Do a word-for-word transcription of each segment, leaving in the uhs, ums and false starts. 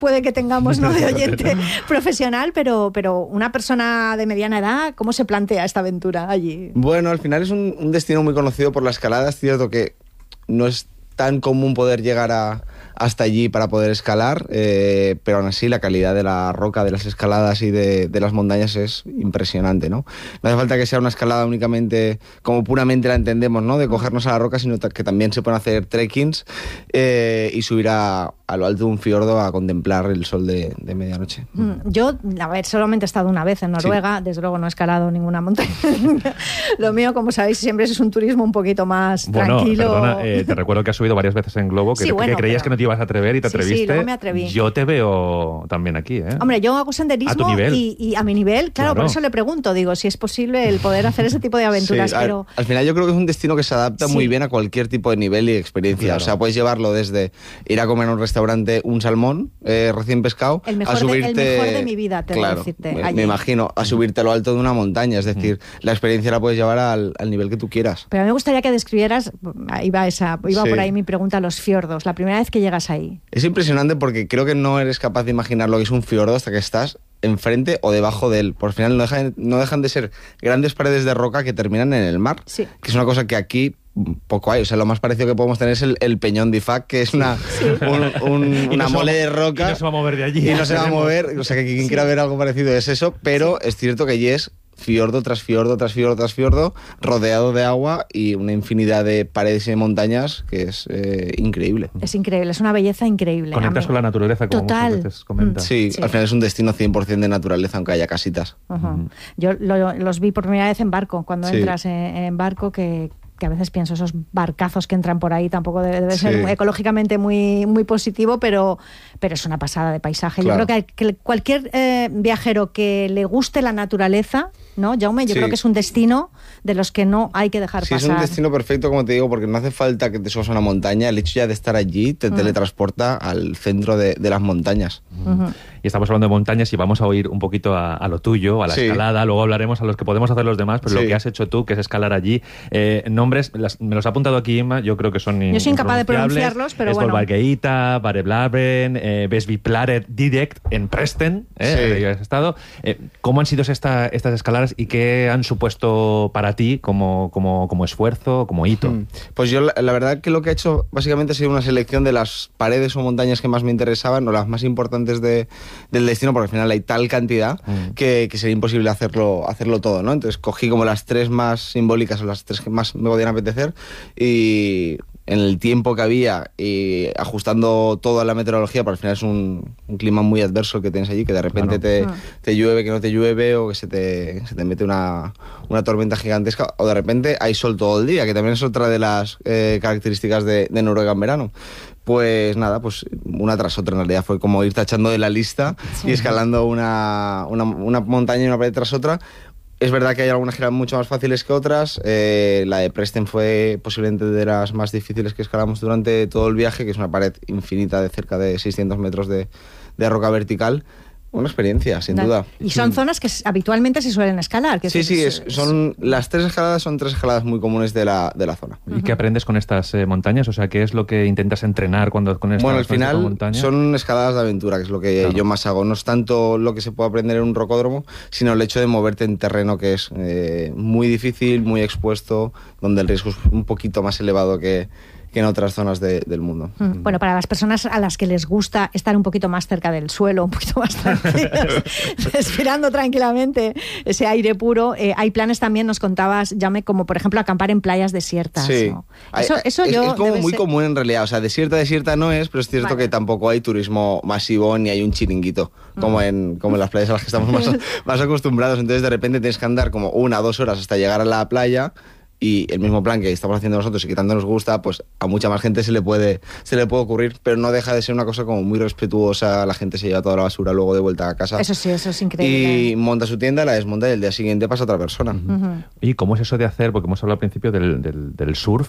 puede que tengamos, ¿no?, de oyente profesional, pero, pero una persona de mediana edad, ¿cómo se plantea esta aventura allí? Bueno, al final es un, un destino muy conocido por la escalada. Es cierto que no es tan común poder llegar a, hasta allí para poder escalar, eh, pero aún así la calidad de la roca, de las escaladas y de, de las montañas es impresionante, ¿no? No hace falta que sea una escalada únicamente como puramente la entendemos, ¿no?, de cogernos a la roca, sino que también se pueden hacer trekkings eh, y subir a, a lo alto de un fiordo a contemplar el sol de, de medianoche. Yo, a ver, solamente he estado una vez en Noruega, sí. Desde luego no he escalado ninguna montaña. Lo mío, como sabéis, siempre es un turismo un poquito más bueno, tranquilo. Perdona, eh, te recuerdo que has subido varias veces en globo, que, sí, bueno, que creías pero... que no te ibas a atrever y te sí, atreviste. Sí, luego me atreví. Yo te veo también aquí, ¿eh? Hombre, yo hago senderismo a tu nivel. Y, y a mi nivel, claro, claro, por eso le pregunto, digo, si es posible el poder hacer ese tipo de aventuras. Sí, pero... al, al final yo creo que es un destino que se adapta sí. muy bien a cualquier tipo de nivel y experiencia. Claro. O sea, puedes llevarlo desde ir a comer a un restaurante un salmón eh, recién pescado, el mejor a subirte... De, el mejor de mi vida, te claro, voy a decirte. Me, allí. me imagino, a subirte a lo alto de una montaña. Es decir, mm. la experiencia la puedes llevar al, al nivel que tú quieras. Pero a mí me gustaría que describieras, iba, esa, iba sí. por ahí mi pregunta, los fiordos, la primera vez que llegas ahí. Es impresionante porque creo que no eres capaz de imaginar lo que es un fiordo hasta que estás enfrente o debajo de él. Por final no dejan, no dejan de ser grandes paredes de roca que terminan en el mar, sí. que es una cosa que aquí poco hay. O sea, lo más parecido que podemos tener es el, el Peñón de Ifac, que es una, sí. un, un, una no mole de roca. Y no se va a mover de allí. Y no se va a mover. O sea, que quien sí. quiera ver algo parecido es eso, pero sí. es cierto que allí es fiordo tras fiordo, tras fiordo, tras fiordo, rodeado de agua y una infinidad de paredes y de montañas que es eh, increíble. Es increíble, es una belleza increíble. Conectas con la naturaleza, como Total. muchas veces comentas. Sí, sí, al final es un destino cien por ciento de naturaleza, aunque haya casitas. Uh-huh. Uh-huh. Yo lo, los vi por primera vez en barco, cuando sí. entras en, en barco, que... que a veces pienso, esos barcazos que entran por ahí tampoco debe, debe sí. ser ecológicamente muy, muy positivo, pero, pero es una pasada de paisaje. Claro. Yo creo que, que cualquier eh, viajero que le guste la naturaleza, ¿no, Jaume? Yo sí. creo que es un destino de los que no hay que dejar sí, pasar. Sí, es un destino perfecto, como te digo, porque no hace falta que te subas a una montaña. El hecho ya de estar allí te uh-huh. teletransporta al centro de, de las montañas. Uh-huh. Y estamos hablando de montañas y vamos a oír un poquito a, a lo tuyo, a la sí. escalada. Luego hablaremos a los que podemos hacer los demás, pero sí. lo que has hecho tú, que es escalar allí. Eh, nombres, las, me los ha apuntado aquí Inma, yo creo que son Yo soy incapaz de pronunciarlos, pero bueno. Svolværgøyta, Vareblaren, eh, Vesviplaret Direct en Presten, eh, sí. has estado. Eh, ¿Cómo han sido esta, estas escaladas y qué han supuesto para ti como, como, como esfuerzo, como hito? Hmm. Pues yo la, la verdad que lo que he hecho básicamente ha sido una selección de las paredes o montañas que más me interesaban o las más importantes de, del destino, porque al final hay tal cantidad hmm. que, que sería imposible hacerlo, hacerlo todo, ¿no? Entonces cogí como las tres más simbólicas o las tres que más me podían apetecer y en el tiempo que había y ajustando toda la meteorología, pero al final es un, un clima muy adverso el que tienes allí, que de repente claro. te, te llueve, que no te llueve, o que se te, se te mete una, una tormenta gigantesca, o de repente hay sol todo el día, que también es otra de las eh, características de, de Noruega en verano. Pues nada, pues una tras otra en realidad fue como ir tachando de la lista sí. y escalando una, una, una montaña y una pared tras otra. Es verdad que hay algunas que eran mucho más fáciles que otras. Eh, la de Presten fue posiblemente de las más difíciles que escalamos durante todo el viaje, que es una pared infinita de cerca de seiscientos metros de, de roca vertical. Una experiencia, sin duda. Y son zonas que habitualmente se suelen escalar. Que sí, sí, es, son las tres escaladas son tres escaladas muy comunes de la, de la zona. ¿Y uh-huh. qué aprendes con estas eh, montañas? O sea, ¿qué es lo que intentas entrenar cuando con estas Bueno, al final montañas? Son escaladas de aventura, que es lo que claro. yo más hago. No es tanto lo que se puede aprender en un rocódromo, sino el hecho de moverte en terreno que es eh, muy difícil, muy expuesto, donde el riesgo es un poquito más elevado que... que en otras zonas de, del mundo. Mm. Bueno, para las personas a las que les gusta estar un poquito más cerca del suelo, un poquito más tranquilos, respirando tranquilamente ese aire puro, eh, hay planes también, nos contabas, Jaume, como por ejemplo acampar en playas desiertas. Sí. ¿no? Eso, eso es, yo es como muy ser... común en realidad, o sea, desierta, desierta no es, pero es cierto vale. que tampoco hay turismo masivo ni hay un chiringuito, como, mm. en, como en las playas a las que estamos más, más acostumbrados. Entonces de repente tienes que andar como una o dos horas hasta llegar a la playa. Y el mismo plan que estamos haciendo nosotros y que tanto nos gusta, pues a mucha más gente se le puede se le puede ocurrir, pero no deja de ser una cosa como muy respetuosa. La gente se lleva toda la basura luego de vuelta a casa. Eso sí, eso es increíble. Y monta su tienda, la desmonta y el día siguiente pasa otra persona. Uh-huh. ¿Y cómo es eso de hacer, porque hemos hablado al principio del, del, del surf?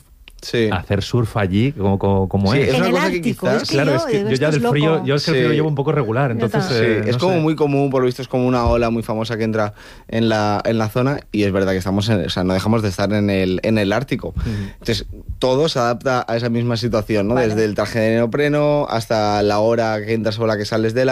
sí. hacer surf allí como, como, como sí, es. es una en cosa el que Ártico, quizás... es que Claro, yo, es que digo, yo ya esto del es frío, loco. yo es que el Sí. frío lo llevo un poco regular, entonces... Sí, eh, es no como sé. muy común, por lo visto es como una ola muy famosa que entra en la, en la zona y es verdad que estamos en, o sea, no dejamos de estar en el, en el Ártico. Uh-huh. Entonces, todo se adapta a esa misma situación, ¿no? Vale. Desde el traje de neopreno hasta la hora que entras o la que sales de la